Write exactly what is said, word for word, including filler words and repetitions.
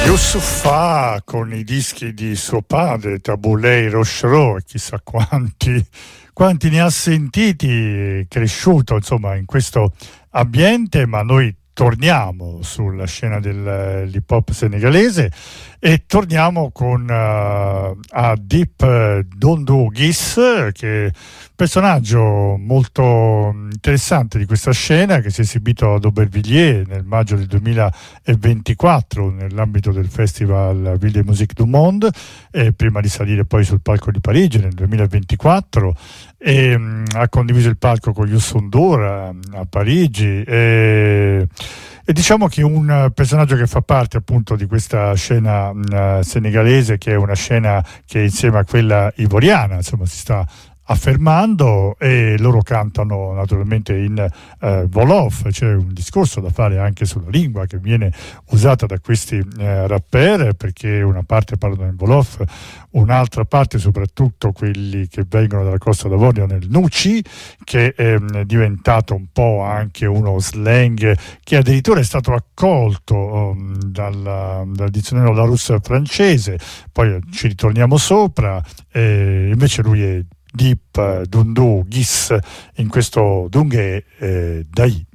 Youssoupha con i dischi di suo padre, Tabouleh, Rochereau, e chissà quanti, quanti ne ha sentiti, cresciuto insomma in questo ambiente, ma noi torniamo sulla scena dell'hip hop senegalese e torniamo con uh, a Dip Doundou Guiss, che è un personaggio molto interessante di questa scena, che si è esibito ad Aubervilliers nel maggio del duemilaventiquattro nell'ambito del festival Ville de Musique du Monde, e prima di salire poi sul palco di Parigi nel duemilaventiquattro, e um, ha condiviso il palco con Youssou N'Dour a, a Parigi, e, e diciamo che un personaggio che fa parte appunto di questa scena uh, senegalese, che è una scena che insieme a quella ivoriana insomma si sta affermando, e loro cantano naturalmente in eh, Wolof. C'è un discorso da fare anche sulla lingua che viene usata da questi eh, rapper, perché una parte parlano in Wolof, un'altra parte, soprattutto quelli che vengono dalla Costa d'Avorio, nel Nuci, che è mh, diventato un po' anche uno slang che addirittura è stato accolto um, dal, dal dizionario Larousse francese. Poi ci ritorniamo sopra, e invece lui è Dip Doundou Guiss in questo Dungue eh, Dai.